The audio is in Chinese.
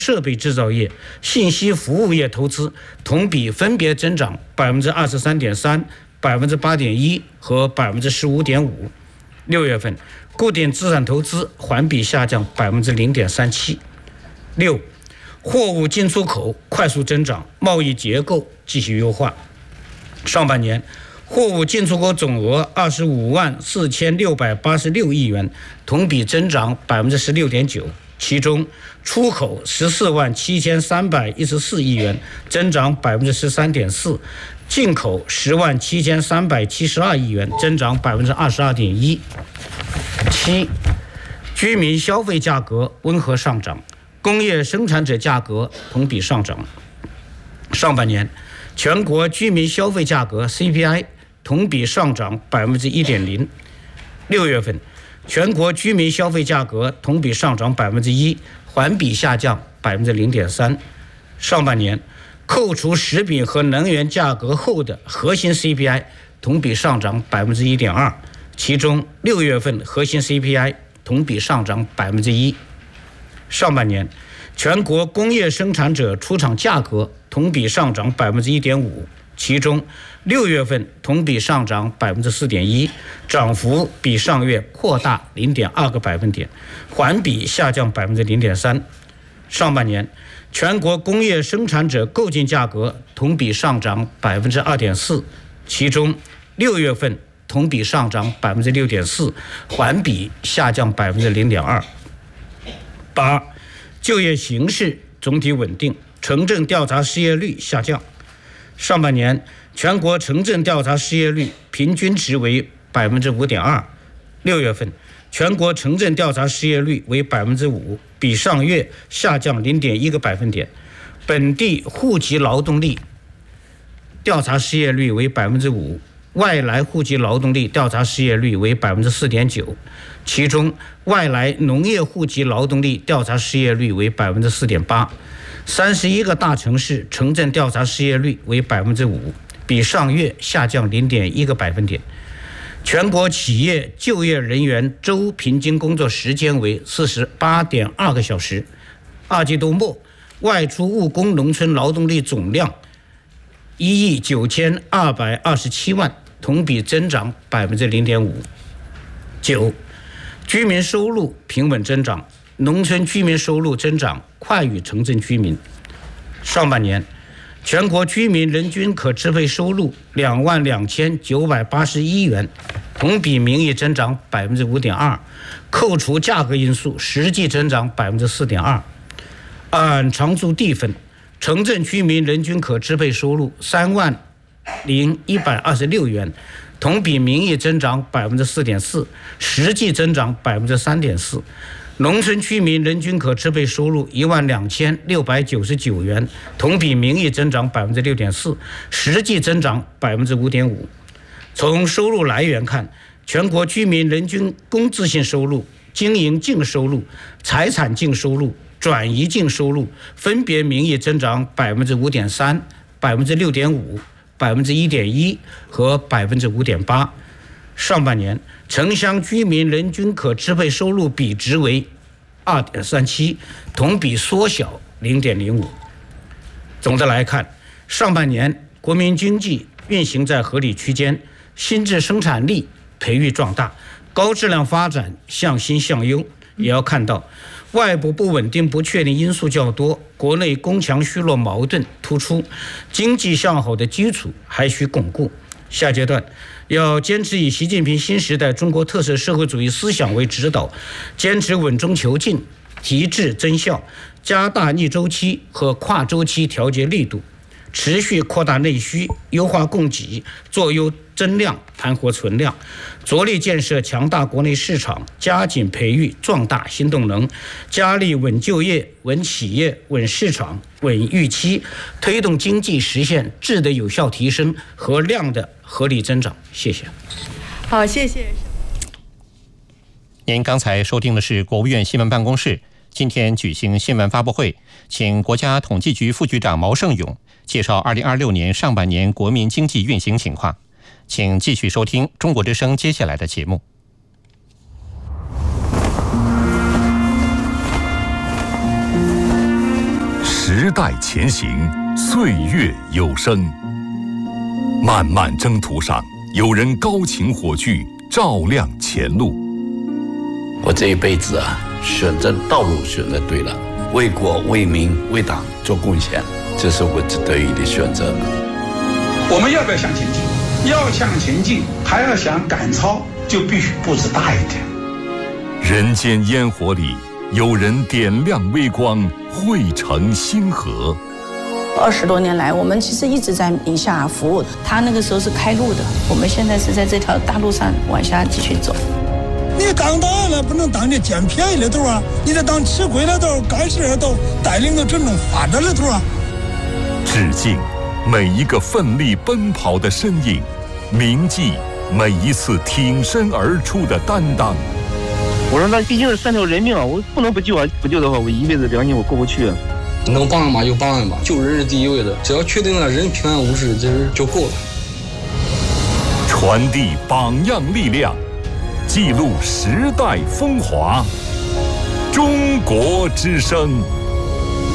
设备制造业、信息服务业投资同比分别增长23.3%、8.1%和15.5%。6月份，固定资产投资环比下降0.37%。6. 货物进出口快速增长，贸易结构继续优化。上半年，货物进出口总额254686亿元，同比增长16.9%。其中，出口147314亿元，增长13.4%；进口107372亿元，增长22.1%。7. 居民消费价格温和上涨，工业生产者价格同比上涨。上半年，全国居民消费价格 CPI 同比上涨1.0%。6月份，全国居民消费价格同比上涨1%，环比下降0.3%。上半年，扣除食品和能源价格后的核心 CPI 同比上涨1.2%，其中6月份核心 CPI 同比上涨1%。上半年，全国工业生产者出厂价格同比上涨1.5%，其中6月份同比上涨4.1%，涨幅比上月扩大0.2个百分点，环比下降0.3%。上半年，全国工业生产者购进价格同比上涨2.4%，其中6月份同比上涨6.4%，环比下降0.2%。8. 就业形势总体稳定，城镇调查失业率下降。上半年，全国城镇调查失业率平均值为5.2%。6月份，全国城镇调查失业率为5%，比上月下降0.1个百分点。本地户籍劳动力调查失业率为5%，外来户籍劳动力调查失业率为4.9%，其中外来农业户籍劳动力调查失业率为4.8%。31个大城市城镇调查失业率为5%，比上月下降0.1个百分点。全国企业就业人员周平均工作时间为48.2个小时。二季度末，外出务工农村劳动力总量1亿9227万，同比增长0.5%。9. 居民收入平稳增长，农村居民收入增长快于城镇居民。上半年，全国居民人均可支配收入22981元，同比名义增长5.2%，扣除价格因素，实际增长4.2%。按常住地分，城镇居民人均可支配收入30126元，同比名义增长4.4%，实际增长3.4%。农村居民人均可支配收入12699元，同比名义增长6.4%，实际增长5.5%。从收入来源看，全国居民人均工资性收入、经营净收入、财产净收入、转移净收入分别名义增长5.3%、6.5%、1.1%和5.8%。上半年，城乡居民人均可支配收入比值为2.37，同比缩小0.05。总的来看，上半年国民经济运行在合理区间，新质生产力培育壮大，高质量发展向新向优。也要看到，外部不稳定不确定因素较多，国内供强虚弱矛盾突出，经济向好的基础还需巩固。下阶段要坚持以习近平新时代中国特色社会主义思想为指导，坚持稳中求进、提质增效，加大逆周期和跨周期调节力度，持续扩大内需，优化供给，做优增量，盘活存量，着力建设强大国内市场，加紧培育壮大新动能，加力稳就业、稳企业、稳市场、稳预期，推动经济实现质的有效提升和量的合理增长。谢谢。 好，谢谢。 您刚才收听的是国务院新闻办公室今天举行新闻发布会，请国家统计局副局长毛盛勇介绍2026年上半年国民经济运行情况。请继续收听中国之声接下来的节目。 时代前行，岁月有声。漫漫征途上，有人高擎火炬，照亮前路。 我这一辈子啊，选择道路选择对了，为国为民为党做贡献，这是我得意的选择。 我们要不要向前进？要向前进，还要想赶超，就必须步子大一点。 人间烟火里，有人点亮微光，汇成星河。 20多年来，我们其实一直在宁夏服务。他那个时候是开路的，我们现在是在这条大路上往下继续走。 你当大了不能当这捡便宜的头啊，你得当吃亏的头，干事的头，带领着真正发展的头啊。 致敬每一个奋力奔跑的身影，铭记每一次挺身而出的担当。 我说那毕竟是3条人命啊，我不能不救啊！不救的话，我一辈子良心我过不去啊。 能帮一把就帮一把，救人是第一位的，只要确定了人平安无事，这就够了。 传递榜样力量，记录时代风华。中国之声。